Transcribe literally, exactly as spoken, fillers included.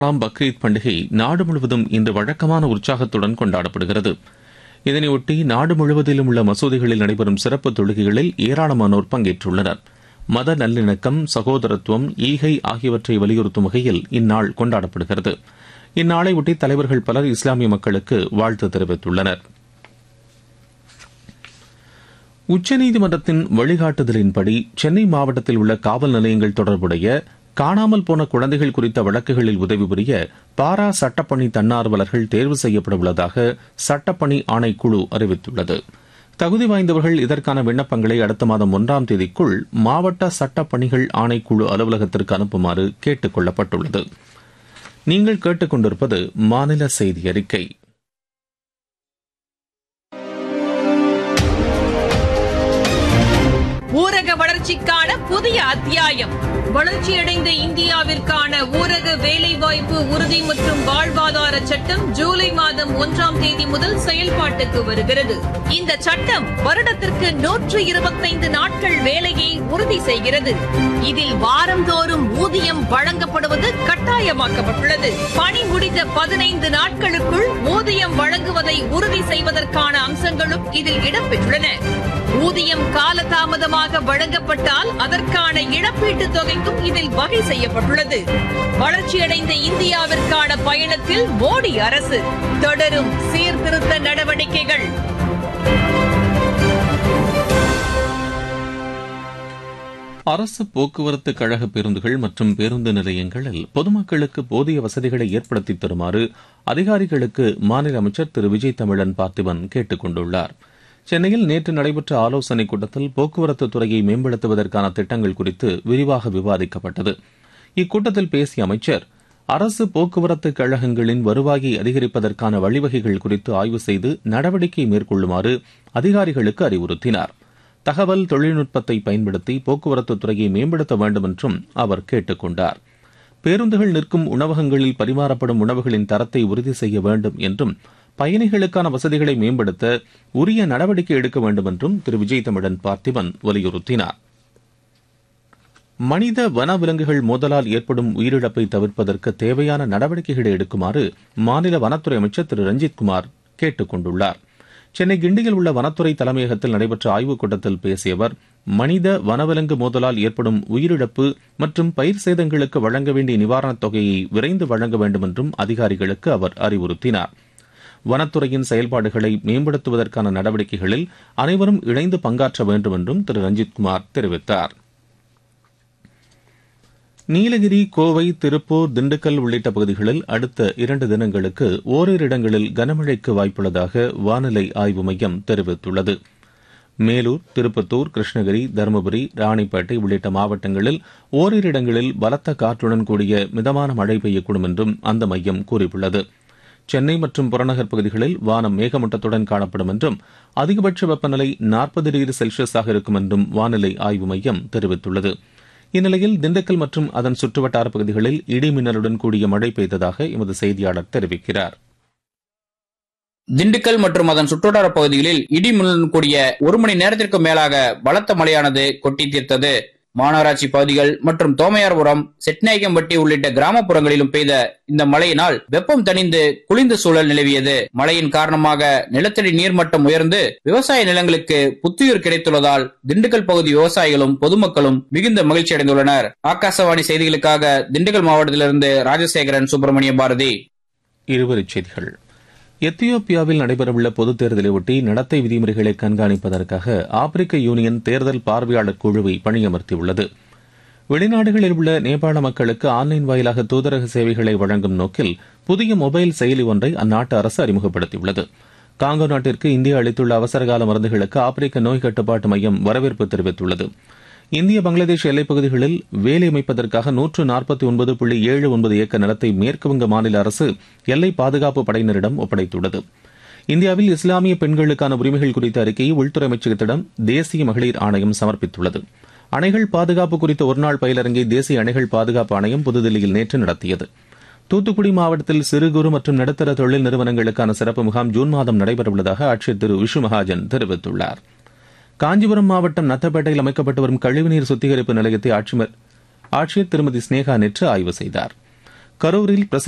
பக்ரீத் பண்டிகை நாடு முழுவதும் இன்று வழக்கமான உற்சாகத்துடன் கொண்டாடப்படுகிறது. இதனையொட்டி நாடு முழுவதிலும் உள்ள மசூதிகளில் நடைபெறும் சிறப்பு தொழுகைகளில் ஏராளமானோர் பங்கேற்றுள்ளனர். மத நல்லிணக்கம், சகோதரத்துவம், ஈகை ஆகியவற்றை வலியுறுத்தும் வகையில் இந்நாள் கொண்டாடப்படுகிறது. இந்நாளையொட்டி தலைவர்கள் பலர் இஸ்லாமிய மக்களுக்கு வாழ்த்து தெரிவித்துள்ளனர். உச்சநீதிமன்றத்தின் வழிகாட்டுதலின்படி சென்னை மாவட்டத்தில் உள்ள காவல் நிலையங்கள் தொடர்புடைய காணாமல் போன குழந்தைகள் குறித்த வழக்குகளில் உதவி புரிய பாரா சட்டப்பணி தன்னார்வலர்கள் தேர்வு செய்யப்பட உள்ளதாக சட்டப்பணி ஆணைக்குழு அறிவித்துள்ளது. தகுதி வாய்ந்தவர்கள் இதற்கான விண்ணப்பங்களை அடுத்த மாதம் ஒன்றாம் தேதிக்குள் மாவட்ட சட்டப்பணிகள் ஆணைக்குழு அலுவலகத்திற்கு அனுப்புமாறு கேட்டுக் கொள்ளப்பட்டுள்ளது. நீங்கள் கேட்டுக் கொண்டிருப்பது மாநில செய்தி அறிக்கை. ஊரக வளர்ச்சிக்கான புதிய அத்தியாயம். வளர்ச்சியடைந்த இந்தியாவிற்கான ஊரக வேலைவாய்ப்பு உறுதி மற்றும் வாழ்வாதார சட்டம் ஜூலை மாதம் ஒன்றாம் தேதி முதல் செயல்பாட்டுக்கு வருகிறது. இந்த சட்டம் வருடத்திற்கு நூற்று இருபத்தைந்து நாட்கள் வேலையை உறுதி செய்கிறது. இதில் வாரந்தோறும் ஊதியம் வழங்கப்படுவது கட்டாயமாக்கப்பட்டுள்ளது. பணி முடிந்த பதினைந்து நாட்களுக்குள் ஊதியம் வழங்குவதை உறுதி செய்வதற்கான அம்சங்களும் இதில் இடம்பெற்றுள்ளன. ஊதியம் காலதாமதமாக வழங்கப்பட்டால் அதற்கான இழப்பீட்டுத் தொகைக்கும் இதில் வகை செய்யப்பட்டுள்ளது. வளர்ச்சியடைந்த இந்தியாவிற்கான பயணத்தில் மோடி அரசு தொடரும் சீர்திருத்த நடவடிக்கைகள். அரசு போக்குவரத்து கழக பேருந்துகள் மற்றும் பேருந்து நிலையங்களில் பொதுமக்களுக்கு போதிய வசதிகளை ஏற்படுத்தி தருமாறு அதிகாரிகளுக்கு மாநில அமைச்சர் திரு விஜய் தமிழன் பார்த்திபன் கேட்டுக் கொண்டுள்ளார். சென்னையில் நேற்று நடைபெற்ற ஆலோசனைக் கூட்டத்தில் போக்குவரத்து துறையை மேம்படுத்துவதற்கான திட்டங்கள் குறித்து விரிவாக விவாதிக்கப்பட்டது. இக்கூட்டத்தில் பேசிய அமைச்சர், அரசு போக்குவரத்து கழகங்களின் வருவாயை அதிகரிப்பதற்கான வழிவகைகள் குறித்து ஆய்வு செய்து நடவடிக்கை மேற்கொள்ளுமாறு அதிகாரிகளுக்கு அறிவுறுத்தினார். தகவல் தொழில்நுட்பத்தை பயன்படுத்தி போக்குவரத்து துறையை மேம்படுத்த வேண்டும் என்றும் அவர் கேட்டுக் கொண்டார். பேருந்துகள் நிற்கும் உணவகங்களில் பரிமாறப்படும் உணவுகளின் தரத்தை உறுதி செய்ய வேண்டும் என்றும் பயணிகளுக்கான வசதிகளை மேம்படுத்த உரிய நடவடிக்கை எடுக்க வேண்டும் என்றும் திரு விஜய் தமிழன் பார்த்திபன் வலியுறுத்தினார். மனித வனவிலங்குகள் மோதலால் ஏற்படும் உயிரிழப்பை தவிர்ப்பதற்கு தேவையான நடவடிக்கைகளை எடுக்குமாறு மாநில வனத்துறை அமைச்சர் திரு ரஞ்சித்குமார் கேட்டுக் கொண்டுள்ளார். சென்னை கிண்டியில் உள்ள வனத்துறை தலைமையகத்தில் நடைபெற்ற ஆய்வுக் கூட்டத்தில் பேசிய அவர், மனித வனவிலங்கு மோதலால் ஏற்படும் உயிரிழப்பு மற்றும் பயிர் சேதங்களுக்கு வழங்க வேண்டிய நிவாரணத் தொகையை விரைந்து வழங்க வேண்டும் என்றும் அதிகாரிகளுக்கு அவர் அறிவுறுத்தினார். வனத்துறையின் செயல்பாடுகளை மேம்படுத்துவதற்கான நடவடிக்கைகளில் அனைவரும் இணைந்து பங்காற்ற வேண்டும் என்றும் திரு ரஞ்சித்குமார் தெரிவித்தார். நீலகிரி, கோவை, திருப்பூர், திண்டுக்கல் உள்ளிட்ட பகுதிகளில் அடுத்த இரண்டு தினங்களுக்கு ஓரிரு இடங்களில் கனமழைக்கு வாய்ப்புள்ளதாக வானிலை ஆய்வு மையம் தெரிவித்துள்ளது. மேலூர், திருப்பத்தூர், கிருஷ்ணகிரி, தருமபுரி, ராணிப்பேட்டை உள்ளிட்ட மாவட்டங்களில் ஓரிரு இடங்களில் பலத்த காற்றுடன் கூடிய மிதமான மழை பெய்யக்கூடும் என்றும் அந்த மையம் கூறியுள்ளது. சென்னை மற்றும் புறநகர் பகுதிகளில் வானம் மேகமூட்டத்துடன் காணப்படும் என்றும் அதிகபட்ச வெப்பநிலை நாற்பது டிகிரி செல்சியஸாக இருக்கும் என்றும் வானிலை ஆய்வு மையம் தெரிவித்துள்ளது. இந்நிலையில் திண்டுக்கல் மற்றும் அதன் சுற்றுவட்டார பகுதிகளில் இடி மின்னலுடன் கூடிய மழை பெய்ததாக எமது செய்தியாளர் தெரிவிக்கிறார். திண்டுக்கல் மற்றும் அதன் சுற்றுவட்டார பகுதிகளில் இடி மின்னலுடன் கூடிய ஒரு மணி நேரத்திற்கு மேலாக பலத்த மழையானது கொட்டி தீர்த்தது. மாநகராட்சி பகுதிகள் மற்றும் தோமையார்புரம், செட்நாயக்கம்பட்டி உள்ளிட்ட கிராமப்புறங்களிலும் பெய்த இந்த மழையினால் வெப்பம் தணிந்து குளிர்ந்த சூழல் நிலவியது. மழையின் காரணமாக நிலத்தடி நீர்மட்டம் உயர்ந்து விவசாய நிலங்களுக்கு புத்துயிர் கிடைத்துள்ளதால் திண்டுக்கல் பகுதி விவசாயிகளும் பொதுமக்களும் மிகுந்த மகிழ்ச்சி அடைந்துள்ளனர். ஆகாசவாணி செய்திகளுக்காக திண்டுக்கல் மாவட்டத்திலிருந்து ராஜசேகரன், சுப்பிரமணிய பாரதி. இருவரிச் செய்திகள். எத்தியோப்பியாவில் நடைபெறவுள்ள பொதுத் தேர்தலையொட்டி நடத்தை விதிமுறைகளை கண்காணிப்பதற்காக ஆப்பிரிக்க யூனியன் தேர்தல் பார்வையாளர் குழுவை பணியமர்த்தியுள்ளது. வெளிநாடுகளில் உள்ள நேபாள மக்களுக்கு ஆன்லைன் வாயிலாக தூதரக சேவைகளை வழங்கும் நோக்கில் புதிய மொபைல் செயலி ஒன்றை அந்நாட்டு அரசு அறிமுகப்படுத்தியுள்ளது. காங்கோ நாட்டிற்கு இந்தியா அளித்துள்ள அவசரகால மருந்துகளுக்கு ஆப்பிரிக்க நோய் கட்டுப்பாட்டு மையம் வரவேற்பு தெரிவித்துள்ளது. இந்திய பங்களாதேஷ் எல்லைப்பகுதிகளில் வேலை அமைப்பதற்காக நூற்று நாற்பத்தி ஒன்பது புள்ளி ஏழு ஒன்பது ஏக்கர் நிலத்தை மேற்குவங்க மாநில அரசு எல்லை பாதுகாப்பு படையினரிடம் ஒப்படைத்துள்ளது. இந்தியாவில் இஸ்லாமிய பெண்களுக்கான உரிமைகள் குறித்த அறிக்கையை உள்துறை அமைச்சகத்திடம் தேசிய மகளிர் ஆணையம் சமர்ப்பித்துள்ளது. அணைகள் பாதுகாப்பு குறித்த ஒருநாள் பயிலரங்கை தேசிய அணைகள் பாதுகாப்பு ஆணையம் புதுதில்லியில் நேற்று நடத்தியது. தூத்துக்குடி மாவட்டத்தில் சிறு குறு மற்றும் நடுத்தர தொழில் நிறுவனங்களுக்கான சிறப்பு முகாம் ஜூன் மாதம் நடைபெறவுள்ளதாக ஆட்சியர் திரு விஷு மகாஜன் தெரிவித்துள்ளார். காஞ்சிபுரம் மாவட்டம் நத்தப்பேட்டையில் அமைக்கப்பட்டு வரும் கழிவுநீர் சுத்திகரிப்பு நிலையத்தை ஆட்சியர் திருமதி ஸ்னேகா நேற்று ஆய்வு செய்தார். கரூரில்